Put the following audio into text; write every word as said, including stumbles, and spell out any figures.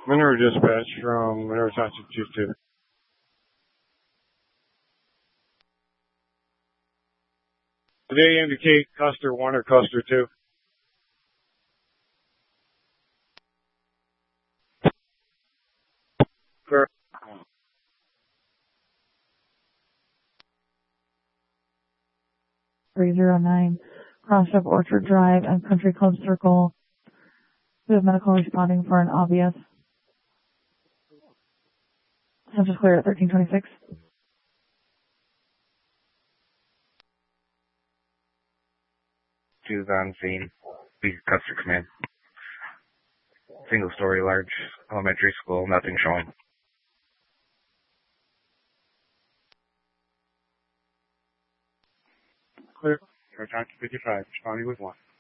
Mineral dispatch from Mineral Township two two. Do they indicate cluster one or cluster two? Correct. three zero nine, cross up Orchard Drive and Country Club Circle. We have medical responding for an obvious. Subject clear at thirteen twenty-six. Two on scene. We Custer Command. Single story large elementary school, nothing showing. Clear. Air Township fifty-five, responding with one.